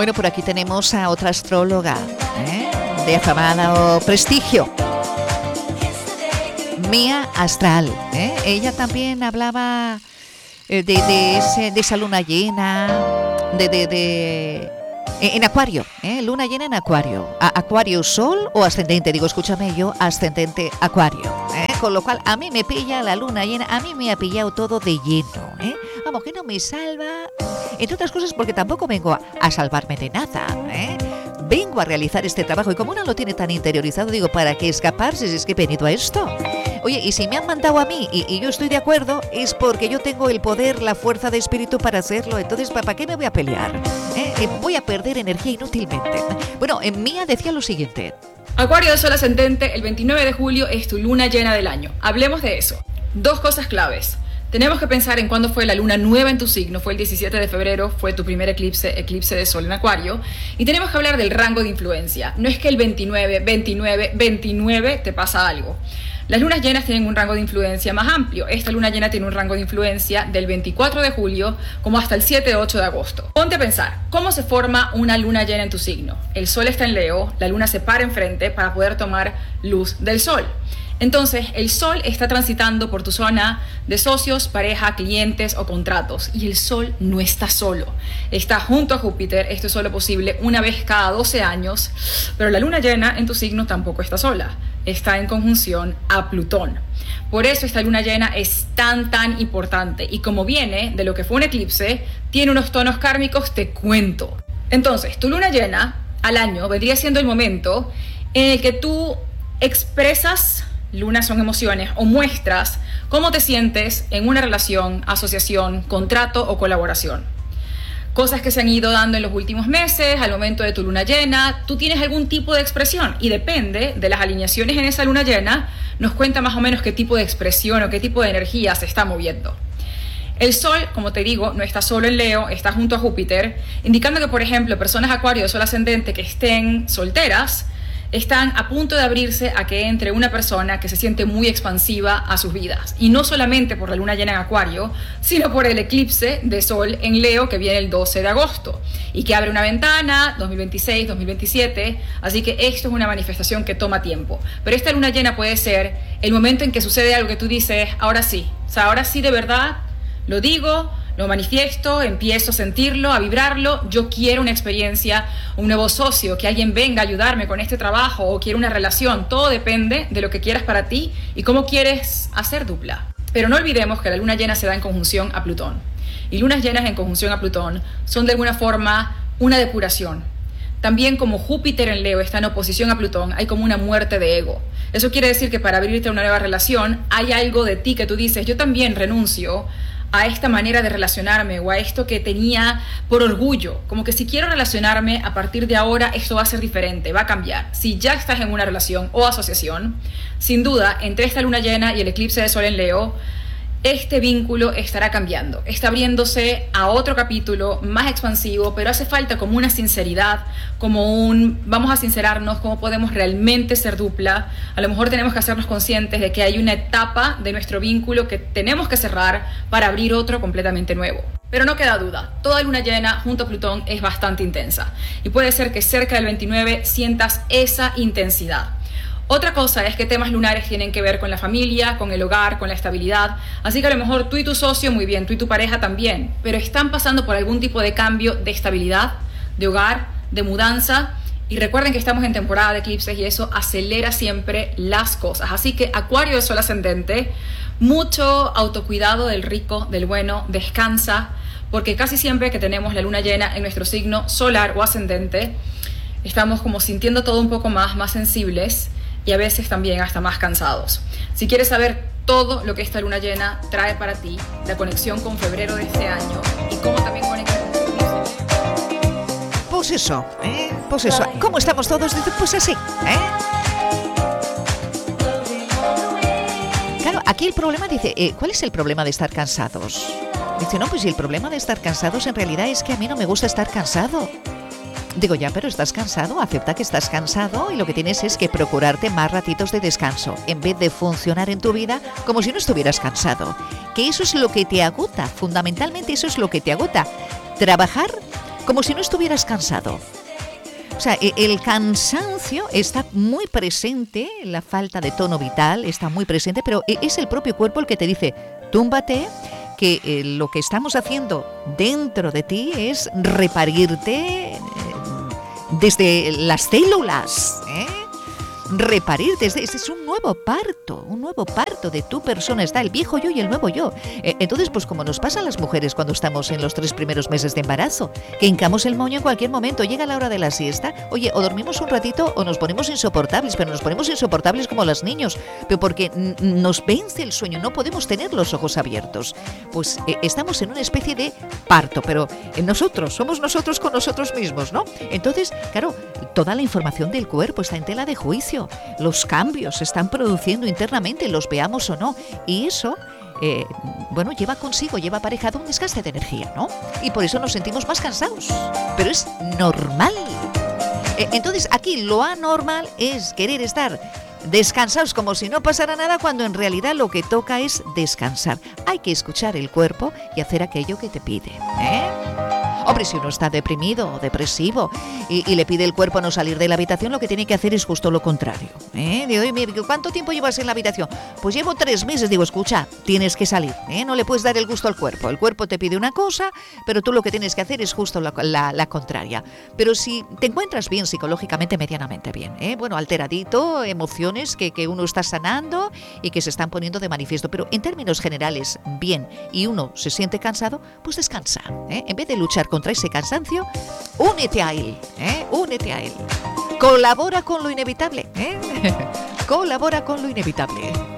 Bueno, por aquí tenemos a otra astróloga, de afamado prestigio, Mía Astral. Ella también hablaba de esa luna llena, en Acuario, luna llena en Acuario. Acuario Sol o ascendente, digo, escúchame yo, ascendente Acuario. Con lo cual a mí me pilla la luna llena, a mí me ha pillado todo de lleno. Vamos, que no me salva, entre otras cosas porque tampoco vengo a salvarme de nada. Vengo a realizar este trabajo y como uno lo tiene tan interiorizado, digo, ¿para qué escaparse si es que he venido a esto? Oye, y si me han mandado a mí y yo estoy de acuerdo, es porque yo tengo el poder, la fuerza de espíritu para hacerlo. Entonces, ¿para qué me voy a pelear? Voy a perder energía inútilmente. Bueno, Mía decía lo siguiente. Acuario de Sol ascendente, el 29 de julio es tu luna llena del año. Hablemos de eso. 2 cosas claves. Tenemos que pensar en cuándo fue la luna nueva en tu signo. Fue el 17 de febrero, fue tu primer eclipse de Sol en Acuario. Y tenemos que hablar del rango de influencia. No es que el 29 te pasa algo. Las lunas llenas tienen un rango de influencia más amplio. Esta luna llena tiene un rango de influencia del 24 de julio como hasta el 7-8 de agosto. Ponte a pensar, ¿cómo se forma una luna llena en tu signo? El Sol está en Leo, la luna se para enfrente para poder tomar luz del Sol. Entonces, el Sol está transitando por tu zona de socios, pareja, clientes o contratos. Y el Sol no está solo. Está junto a Júpiter. Esto es solo posible una vez cada 12 años. Pero la luna llena en tu signo tampoco está sola. Está en conjunción a Plutón. Por eso esta luna llena es tan importante. Y como viene de lo que fue un eclipse, tiene unos tonos kármicos, te cuento. Entonces, tu luna llena al año vendría siendo el momento en el que tú expresas... Lunas son emociones o muestras cómo te sientes en una relación, asociación, contrato o colaboración. Cosas que se han ido dando en los últimos meses, al momento de tu luna llena, tú tienes algún tipo de expresión y depende de las alineaciones en esa luna llena, nos cuenta más o menos qué tipo de expresión o qué tipo de energía se está moviendo. El Sol, como te digo, no está solo en Leo, está junto a Júpiter, indicando que, por ejemplo, personas Acuario de Sol ascendente que estén solteras, están a punto de abrirse a que entre una persona que se siente muy expansiva a sus vidas. Y no solamente por la luna llena en Acuario, sino por el eclipse de Sol en Leo que viene el 12 de agosto y que abre una ventana 2026, 2027. Así que esto es una manifestación que toma tiempo. Pero esta luna llena puede ser el momento en que sucede algo que tú dices, ahora sí. O sea, ahora sí de verdad lo digo, lo manifiesto, empiezo a sentirlo, a vibrarlo. Yo quiero una experiencia, un nuevo socio, que alguien venga a ayudarme con este trabajo o quiero una relación. Todo depende de lo que quieras para ti y cómo quieres hacer dupla. Pero no olvidemos que la luna llena se da en conjunción a Plutón. Y lunas llenas en conjunción a Plutón son de alguna forma una depuración. También como Júpiter en Leo está en oposición a Plutón, hay como una muerte de ego. Eso quiere decir que para abrirte a una nueva relación hay algo de ti que tú dices, yo también renuncio a esta manera de relacionarme o a esto que tenía por orgullo, como que si quiero relacionarme a partir de ahora esto va a ser diferente, va a cambiar. Si ya estás en una relación o asociación, sin duda entre esta luna llena y el eclipse de Sol en Leo, este vínculo estará cambiando, está abriéndose a otro capítulo más expansivo, pero hace falta como una sinceridad, vamos a sincerarnos, cómo podemos realmente ser dupla. A lo mejor tenemos que hacernos conscientes de que hay una etapa de nuestro vínculo que tenemos que cerrar para abrir otro completamente nuevo. Pero no queda duda, toda luna llena junto a Plutón es bastante intensa y puede ser que cerca del 29 sientas esa intensidad. Otra cosa es que temas lunares tienen que ver con la familia, con el hogar, con la estabilidad. Así que a lo mejor tú y tu socio, muy bien, tú y tu pareja también, pero están pasando por algún tipo de cambio de estabilidad, de hogar, de mudanza. Y recuerden que estamos en temporada de eclipses y eso acelera siempre las cosas. Así que Acuario de Sol ascendente, mucho autocuidado del rico, del bueno, descansa, porque casi siempre que tenemos la luna llena en nuestro signo solar o ascendente, estamos como sintiendo todo un poco más sensibles, y a veces también hasta más cansados. Si quieres saber todo lo que esta luna llena trae para ti, la conexión con febrero de este año y cómo también conecta con tu Pues eso, ¿cómo estamos todos? Pues así, Claro, aquí el problema dice, ¿cuál es el problema de estar cansados? Dice, no, pues el problema de estar cansados en realidad es que a mí no me gusta estar cansado. Digo, ya, pero estás cansado, acepta que estás cansado y lo que tienes es que procurarte más ratitos de descanso en vez de funcionar en tu vida como si no estuvieras cansado. Que eso es lo que te agota, fundamentalmente eso es lo que te agota. Trabajar como si no estuvieras cansado. O sea, el cansancio está muy presente, la falta de tono vital está muy presente, pero es el propio cuerpo el que te dice, túmbate, que lo que estamos haciendo dentro de ti es reparirte desde las células, reparirte, este es un nuevo parto de tu persona, está el viejo yo y el nuevo yo. Entonces, pues como nos pasa a las mujeres cuando estamos en los 3 primeros meses de embarazo, que hincamos el moño en cualquier momento, llega la hora de la siesta, oye, o dormimos un ratito o nos ponemos insoportables, pero nos ponemos insoportables como los niños, pero porque nos vence el sueño, no podemos tener los ojos abiertos. Pues estamos en una especie de parto, pero somos nosotros con nosotros mismos, ¿no? Entonces, claro, toda la información del cuerpo está en tela de juicio. Los cambios se están produciendo internamente, los veamos o no. Y eso, lleva aparejado un desgaste de energía, ¿no? Y por eso nos sentimos más cansados. Pero es normal. Entonces, aquí lo anormal es querer estar descansados como si no pasara nada, cuando en realidad lo que toca es descansar. Hay que escuchar el cuerpo y hacer aquello que te pide, Hombre, si uno está deprimido o depresivo y le pide el cuerpo no salir de la habitación, lo que tiene que hacer es justo lo contrario. ¿Cuánto tiempo llevas en la habitación? Pues llevo 3 meses. Digo, escucha, tienes que salir. No le puedes dar el gusto al cuerpo. El cuerpo te pide una cosa, pero tú lo que tienes que hacer es justo la contraria. Pero si te encuentras bien psicológicamente, medianamente bien, alteradito, emociones que uno está sanando y que se están poniendo de manifiesto, pero en términos generales, bien, y uno se siente cansado, pues descansa. En vez de luchar contra ese cansancio, únete a él, únete a él. Colabora con lo inevitable, colabora con lo inevitable.